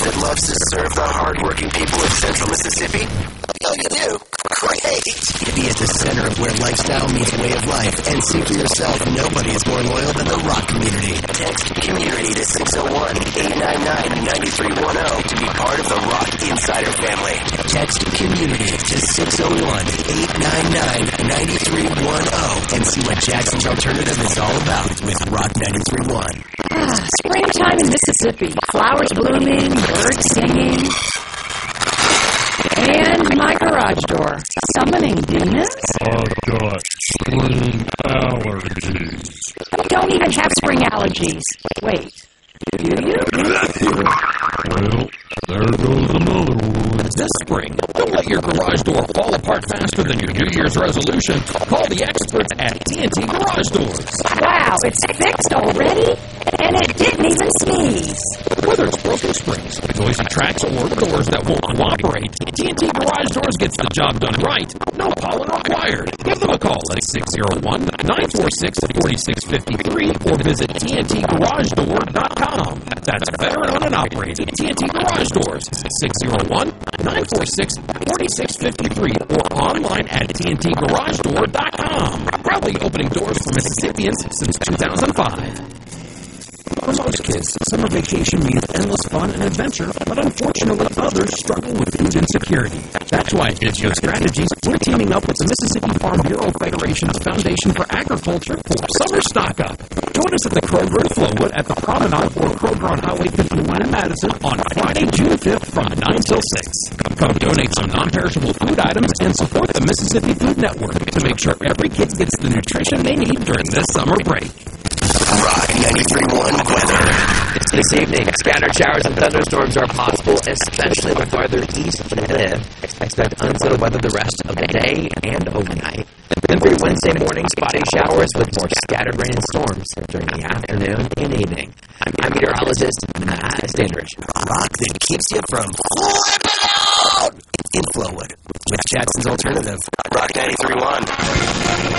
that loves to serve the hard-working people of Central Mississippi? Oh, you do? Great. Be at the center of where lifestyle meets way of life and see for yourself nobody is more loyal than the rock community. Text community to 601-899-9310 to be part of the Rock Insider family. Text community to 601-899-9310 and see what Jackson's Alternative is all about with Rock 93.1. Springtime in Mississippi. Flowers blooming, birds singing. And my garage door. Summoning demons? I've got spring allergies. You don't even have spring allergies. Wait. Do you? Well, there goes another one. This spring, don't let your garage door fall apart faster than your New Year's resolution. Call the experts at TNT Garage Doors. Wow, it's fixed already? And it didn't even sneeze. Whether it's broken springs, noisy tracks, or doors that won't cooperate, TNT Garage Doors gets the job done right. No pollen required. Give them a call at 601-946-4653 or visit TNTGarageDoor.com. That's veteran-owned and operated TNT Garage Doors, 601-946-4653 or online at TNTGarageDoor.com. Proudly opening doors for Mississippians since 2005. For most kids, summer vacation means endless fun and adventure, but unfortunately others struggle with food insecurity. That's why at Digital Strategies, we're teaming up with the Mississippi Farm Bureau Federation's Foundation for Agriculture for Summer Stock Up. Join us at the Kroger in Flowood at the Promenade or Kroger on Highway 51 in Madison on Friday, June 5th from 9 till 6. Come donate some non-perishable food items and support the Mississippi Food Network to make sure every kid gets the nutrition they need during this summer break. Rock 93.1 weather. This evening, scattered showers and thunderstorms are possible, especially the farther east you live. Expect unsettled weather the rest of the day and overnight. Then through Wednesday morning, spotty showers with more scattered rain and storms during the afternoon and evening. I'm meteorologist Matt Standridge. Rock that keeps you from flipping out in Flowood with Jackson's Alternative. Rock 93.1.